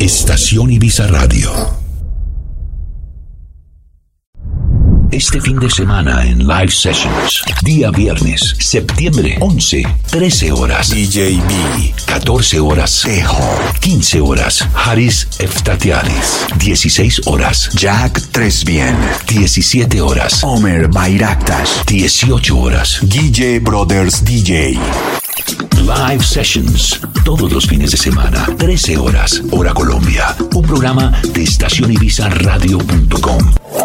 Estación Ibiza Radio. Este fin de semana en Live Sessions, día viernes, septiembre 11, 13 horas, DJ B, 14 horas, Tejo, 15 horas, Haris Eftatialis, 16 horas, Jack Tresbien, 17 horas, Omer Bayraktas, 18 horas, DJ Brothers DJ. Live Sessions, todos los fines de semana, 13 horas, hora Colombia, un programa de estacionibizaradio.com.